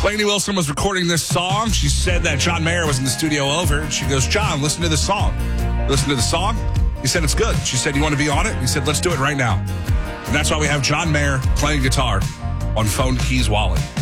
Lainey Wilson was recording this song. She said that John Mayer was in the studio over. And she goes, John, listen to this song. Listen to the song. He said, it's good. She said, you want to be on it? He said, let's do it right now. And that's why we have John Mayer playing guitar on Phone Keys Wallet.